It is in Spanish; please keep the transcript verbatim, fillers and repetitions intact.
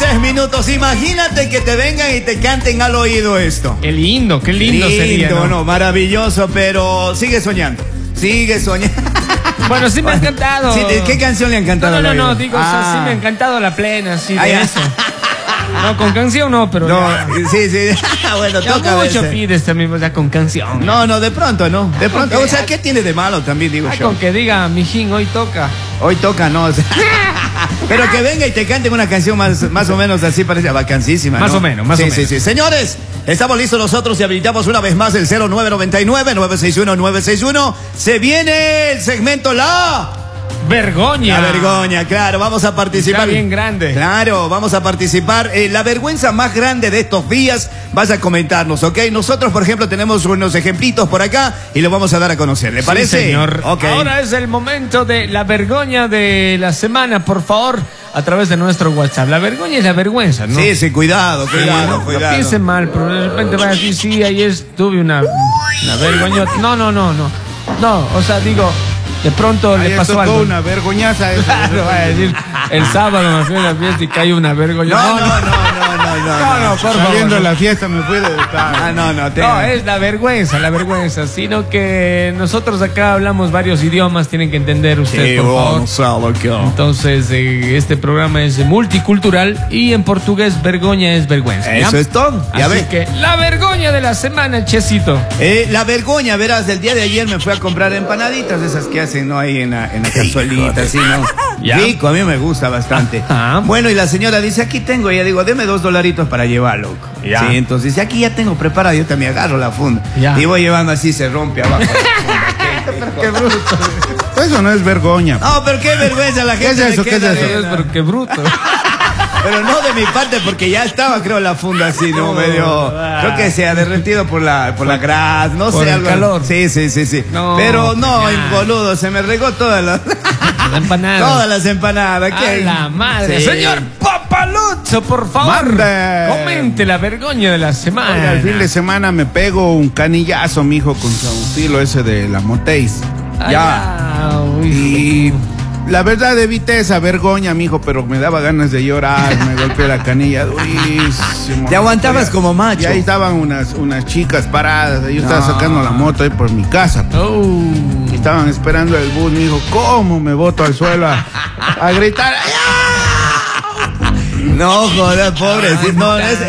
dieciséis minutos. Imagínate que te vengan y te canten al oído esto. Qué lindo, qué lindo, lindo sería, ¿no? no, maravilloso, pero sigue soñando. Sigue soñando. Bueno, sí me ha encantado. Sí, ¿qué canción le ha encantado? No, no, no, no digo, ah. o sea, sí me ha encantado la plena, sí, de ah, eso. No, con canción no, pero no, ya. sí, sí. Bueno, ya toca mucho pides también, o sea, con canción. No, no, de pronto, no. De pronto, o sea, ¿qué tiene de malo también, digo ah, yo? Con que diga, mijín, hoy toca. Hoy toca, no. O sea, pero que venga y te cante una canción más, más o menos así, parece vacancísima, ¿no? Más o menos, más sí, o menos. Sí, sí, sí. Señores, estamos listos nosotros y habilitamos una vez más el cero nueve nueve nueve, nueve seis uno, nueve seis uno. Se viene el segmento La... Vergoña. La vergoña, claro, vamos a participar. Está bien grande. Claro, vamos a participar. Eh, la vergüenza más grande de estos días, vas a comentarnos, ¿ok? Nosotros, por ejemplo, tenemos unos ejemplitos por acá y los vamos a dar a conocer. ¿Le parece? Sí, señor. Okay. Ahora es el momento de la vergoña de la semana, por favor, a través de nuestro WhatsApp. La vergoña es la vergüenza, ¿no? Sí, sí, cuidado, cuidado, sí, cuidado. No piense mal, pero de repente va a decir, sí, ayer tuve una, una vergüenza. No, no, no, no. No, o sea, digo... De pronto Ayer le pasó tocó algo. una vergoñaza. Eso, claro, va a decir, el sábado me fui a la fiesta y cayó una vergüenza. No, no, no, no, no, no. No, no, por Saliendo favor. de la fiesta me fui de... Ah, no, no, te... No, es la vergüenza, la vergüenza. Sino que nosotros acá hablamos varios idiomas, tienen que entender ustedes, sí, por favor. Entonces, eh, este programa es multicultural y en portugués vergoña es vergüenza. ¿ya? Eso es todo. Ya Así ves. que la vergoña de la semana, Chesito. Eh, la vergoña, verás, del día de ayer me fui a comprar empanaditas, esas que hacen, ¿no? Ahí en la, en la cazuelita, así, ¿no? ¿Ya? Rico, a mí me gusta bastante. Ajá. Bueno, y la señora dice, aquí tengo, y ella digo, deme dos dolaritos para llevar, loco. Ya. Sí, entonces dice, aquí ya tengo preparado, yo también agarro la funda. Ya. Y voy llevando así, se rompe abajo la funda. Qué bruto. Eso no es vergoña. No, pero qué vergüenza la gente. ¿Qué es eso? le ¿Qué es queda eso? de- Es porque bruto. Pero no de mi parte, porque ya estaba, creo, la funda así, ¿no? No, Medio. ah. Creo que se ha derretido por la, por la grasa, no Por sé, el algo. calor. Sí, sí, sí, sí. No, Pero no, ya. boludo, se me regó todas las. La empanada. Todas las empanadas. A ¿qué? la madre. Sí. Señor Papalucho, por favor. Mande. Comente la vergoña de la semana. Oiga, el fin de semana me pego un canillazo, mijo, con un filo ese de la Motéis. Ay, Ya. ah, uy. Y la verdad evité esa vergoña, mijo, pero me daba ganas de llorar, me golpeé la canilla durísimo. Te aguantabas como macho. Y ahí estaban unas, unas chicas paradas, yo estaba No. sacando la moto ahí por mi casa. Oh. Y estaban esperando el bus, mijo, ¿cómo me boto al suelo a, a gritar? No, joder, pobre. sí, no, es-